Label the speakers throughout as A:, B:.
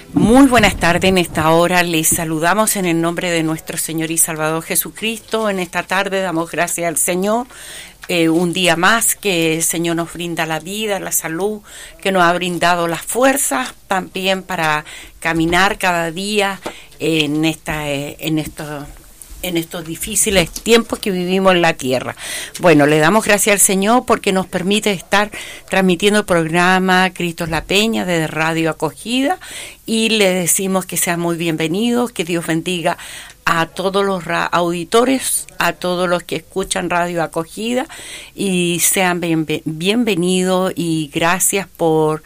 A: Muy buenas tardes. En esta hora les saludamos en el nombre de nuestro Señor y Salvador Jesucristo. En esta tarde damos gracias al Señor. Un día más que el Señor nos brinda la vida, la salud, que nos ha brindado las fuerzas también para caminar cada día en estos difíciles tiempos que vivimos en la tierra. Bueno, le damos gracias al Señor porque nos permite estar transmitiendo el programa Cristo es la Peña desde Radio Acogida, y le decimos que sean muy bienvenidos, que Dios bendiga a todos los auditores, a todos los que escuchan Radio Acogida, y sean bienvenidos, y gracias por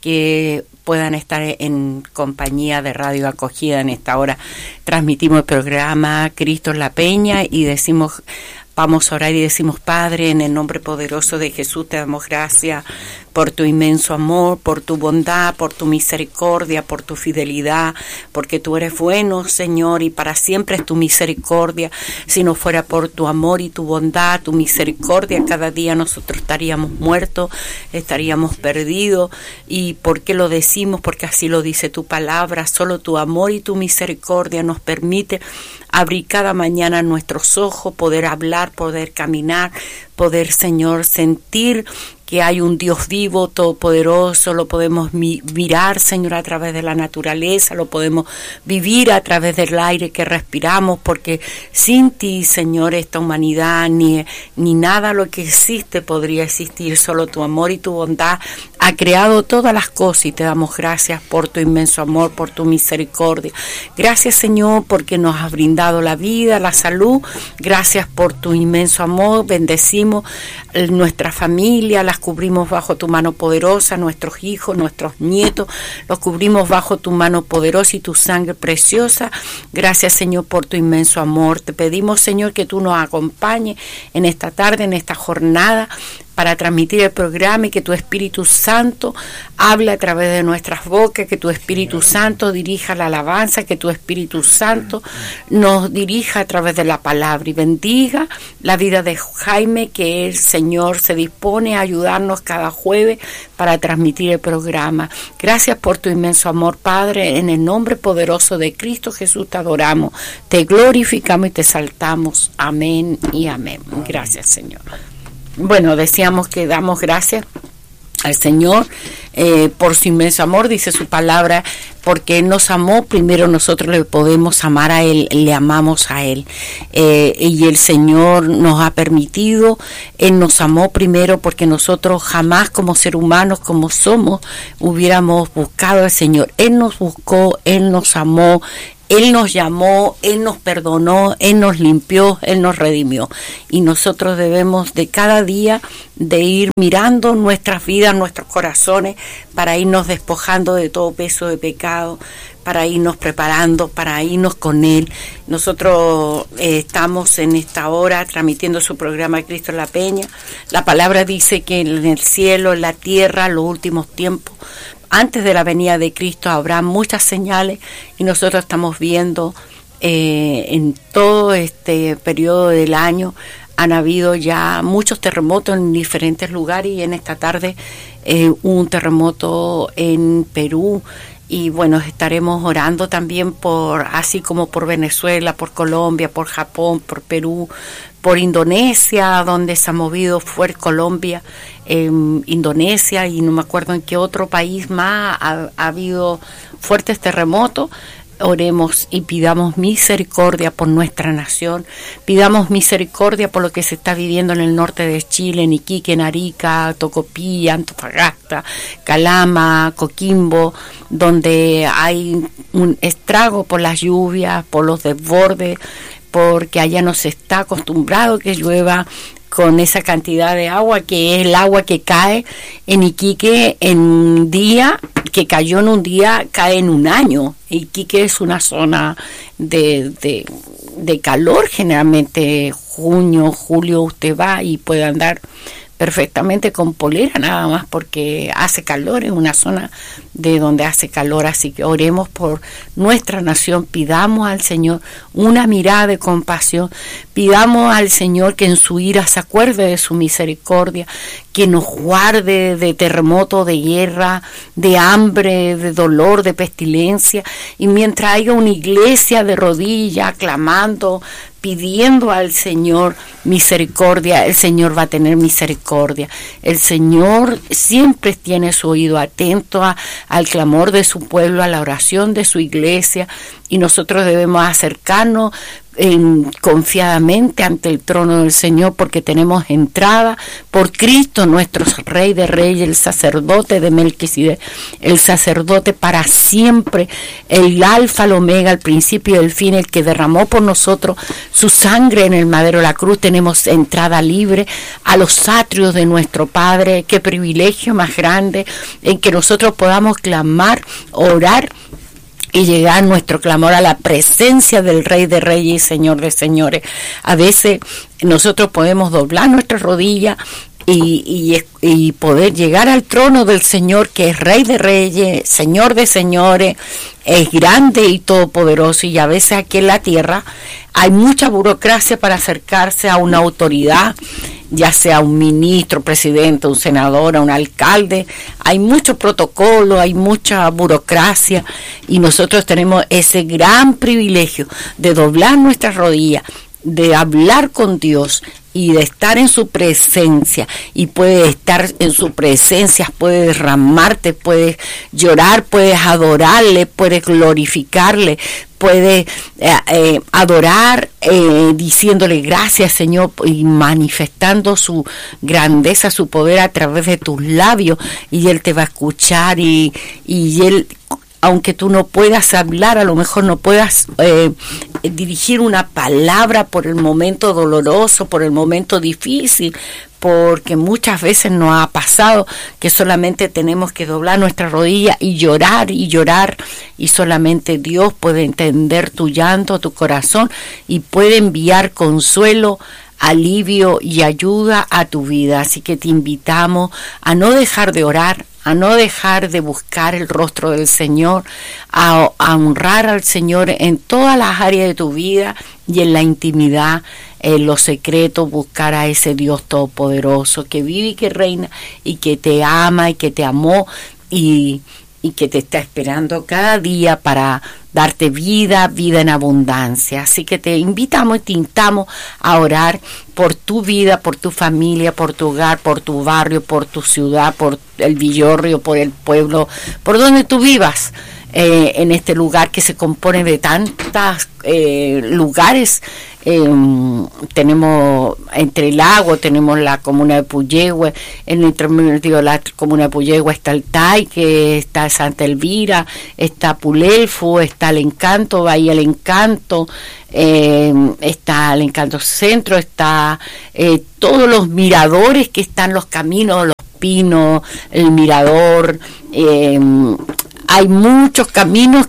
A: que puedan estar en compañía de Radio Acogida en esta hora. Transmitimos el programa Cristo es la Peña y decimos, vamos a orar y decimos: Padre, en el nombre poderoso de Jesús te damos gracias por tu inmenso amor, por tu bondad, por tu misericordia, por tu fidelidad, porque tú eres bueno, Señor, y para siempre es tu misericordia. Si no fuera por tu amor y tu bondad, tu misericordia, cada día nosotros estaríamos muertos, estaríamos perdidos. ¿Y por qué lo decimos? Porque así lo dice tu palabra. Solo tu amor y tu misericordia nos permite abrir cada mañana nuestros ojos, poder hablar, poder caminar, poder, Señor, sentir que hay un Dios vivo, todopoderoso. Lo podemos mirar, Señor, a través de la naturaleza, lo podemos vivir a través del aire que respiramos, porque sin ti, Señor, esta humanidad ni nada lo que existe podría existir. Solo tu amor y tu bondad ha creado todas las cosas, y te damos gracias por tu inmenso amor, por tu misericordia. Gracias, Señor, porque nos has brindado la vida, la salud. Gracias por tu inmenso amor. Bendecimos nuestra familia, las cubrimos bajo tu mano poderosa, nuestros hijos, nuestros nietos, los cubrimos bajo tu mano poderosa y tu sangre preciosa. Gracias, Señor, por tu inmenso amor. Te pedimos, Señor, que tú nos acompañes en esta tarde, en esta jornada, para transmitir el programa, y que tu Espíritu Santo hable a través de nuestras bocas, que tu Espíritu Santo dirija la alabanza, que tu Espíritu Santo nos dirija a través de la palabra, y bendiga la vida de Jaime, que el Señor se dispone a ayudarnos cada jueves para transmitir el programa. Gracias por tu inmenso amor, Padre. En el nombre poderoso de Cristo Jesús te adoramos, te glorificamos y te exaltamos. Amén y amén. Gracias, Señor. Bueno, decíamos que damos gracias al Señor por su inmenso amor, dice su palabra, porque Él nos amó. Primero nosotros le podemos amar a Él, le amamos a Él, y el Señor nos ha permitido. Él nos amó primero, porque nosotros jamás, como seres humanos como somos, hubiéramos buscado al Señor. Él nos buscó, Él nos amó, Él nos llamó, Él nos perdonó, Él nos limpió, Él nos redimió. Y nosotros debemos de cada día de ir mirando nuestras vidas, nuestros corazones, para irnos despojando de todo peso de pecado, para irnos preparando, para irnos con Él. Nosotros estamos en esta hora transmitiendo su programa Cristo en la Peña. La palabra dice que en el cielo, en la tierra, los últimos tiempos, antes de la venida de Cristo, habrá muchas señales, y nosotros estamos viendo en todo este periodo del año, han habido ya muchos terremotos en diferentes lugares, y en esta tarde un terremoto en Perú. Y bueno, estaremos orando también así como por Venezuela, por Colombia, por Japón, por Perú, por Indonesia, donde se ha movido fuerte. Colombia, Indonesia, y no me acuerdo en qué otro país más ha habido fuertes terremotos. Oremos y pidamos misericordia por nuestra nación, pidamos misericordia por lo que se está viviendo en el norte de Chile, en Iquique, en Arica, Tocopilla, Antofagasta, Calama, Coquimbo, donde hay un estrago por las lluvias, por los desbordes, porque allá no se está acostumbrado que llueva con esa cantidad de agua, que es el agua que cae en Iquique en un día, que cayó en un día, cae en un año. Iquique es una zona de calor, generalmente junio, julio usted va y puede andar perfectamente con polera nada más porque hace calor, en una zona de donde hace calor, así que oremos por nuestra nación, pidamos al Señor una mirada de compasión, pidamos al Señor que en su ira se acuerde de su misericordia, que nos guarde de terremoto, de guerra, de hambre, de dolor, de pestilencia, y mientras haya una iglesia de rodillas clamando, pidiendo al Señor misericordia, el Señor va a tener misericordia. El Señor siempre tiene su oído atento al clamor de su pueblo, a la oración de su iglesia, y nosotros debemos acercarnos confiadamente ante el trono del Señor, porque tenemos entrada por Cristo nuestro Rey de Reyes, el sacerdote de Melquisedec, el sacerdote para siempre, el alfa, el omega, el principio y el fin, el que derramó por nosotros su sangre en el madero de la cruz. Tenemos entrada libre a los atrios de nuestro Padre. Qué privilegio más grande en que nosotros podamos clamar, orar y llegar nuestro clamor a la presencia del Rey de Reyes y Señor de Señores. A veces nosotros podemos doblar nuestras rodillas y poder llegar al trono del Señor, que es Rey de Reyes, Señor de Señores, es grande y todopoderoso. Y a veces aquí en la tierra hay mucha burocracia para acercarse a una autoridad, ya sea un ministro, presidente, un senador, un alcalde. Hay mucho protocolo, hay mucha burocracia, y nosotros tenemos ese gran privilegio de doblar nuestras rodillas, de hablar con Dios y de estar en su presencia. Y puedes estar en su presencia, puedes derramarte, puedes llorar, puedes adorarle, puedes glorificarle, puedes adorar diciéndole gracias, Señor, y manifestando su grandeza, su poder a través de tus labios, y Él te va a escuchar, y Él, aunque tú no puedas hablar, a lo mejor no puedas dirigir una palabra por el momento doloroso, por el momento difícil, porque muchas veces nos ha pasado que solamente tenemos que doblar nuestra rodilla y llorar, y solamente Dios puede entender tu llanto, tu corazón, y puede enviar consuelo, alivio y ayuda a tu vida. Así que te invitamos a no dejar de orar, a no dejar de buscar el rostro del Señor, a honrar al Señor en todas las áreas de tu vida y en la intimidad, en los secretos, buscar a ese Dios todopoderoso que vive y que reina y que te ama y que te amó y que te está esperando cada día para darte vida en abundancia. Así que te invitamos y te instamos a orar por tu vida, por tu familia, por tu hogar, por tu barrio, por tu ciudad, por el villorrio, por el pueblo, por donde tú vivas, en este lugar que se compone de tantos lugares. Tenemos entre el lago, tenemos la comuna de Puyehue, en el intermedio de la comuna de Puyehue está el Taique, está Santa Elvira, está Pulelfu, está el Encanto, Bahía el Encanto, está el Encanto Centro, está todos los miradores que están, los caminos, los pinos, el mirador. Hay muchos caminos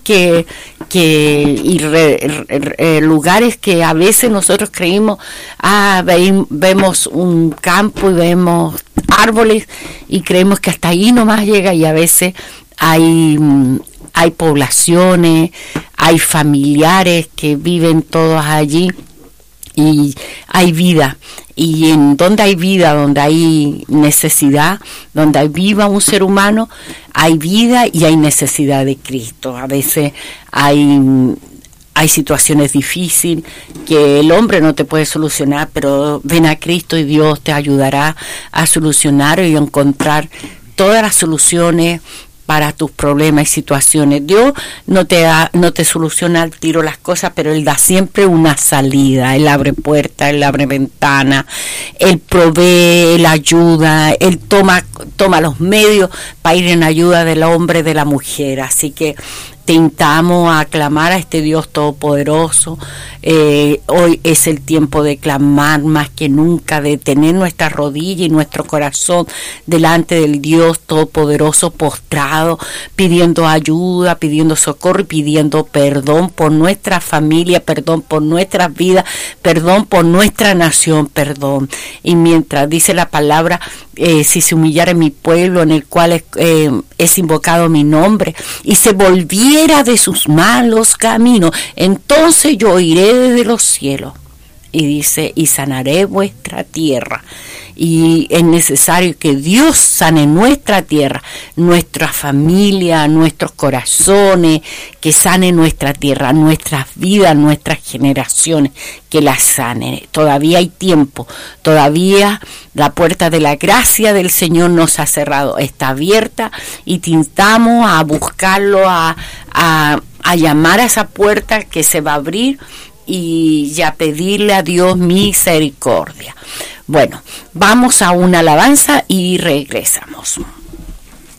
A: lugares que a veces nosotros creímos, vemos un campo y vemos árboles y creemos que hasta ahí nomás llega, y a veces hay poblaciones, hay familiares que viven todos allí, y hay vida. Y en donde hay vida, donde hay necesidad, donde hay viva un ser humano, hay vida y hay necesidad de Cristo. A veces hay situaciones difíciles que el hombre no te puede solucionar, pero ven a Cristo y Dios te ayudará a solucionar y a encontrar todas las soluciones para tus problemas y situaciones. Dios no te soluciona al tiro las cosas, pero Él da siempre una salida. Él abre puertas, Él abre ventanas, Él provee, Él ayuda, Él toma los medios para ir en ayuda del hombre, de la mujer. Así que te instamos a clamar a este Dios todopoderoso. Hoy es el tiempo de clamar más que nunca, de tener nuestra rodilla y nuestro corazón delante del Dios todopoderoso postrado, pidiendo ayuda, pidiendo socorro y pidiendo perdón por nuestra familia, perdón por nuestras vidas, perdón por nuestra nación, perdón. Y mientras dice la palabra, si se humillara mi pueblo en el cual es invocado mi nombre y se volviera de sus malos caminos, entonces yo iré desde los cielos, y dice, y sanaré vuestra tierra. Y es necesario que Dios sane nuestra tierra, nuestra familia, nuestros corazones, que sane nuestra tierra, nuestras vidas, nuestras generaciones, que las sane. Todavía hay tiempo, todavía la puerta de la gracia del Señor no se ha cerrado, está abierta, y te invitamos a buscarlo, a llamar a esa puerta que se va a abrir, y ya pedirle a Dios misericordia. Bueno, vamos a una alabanza y regresamos.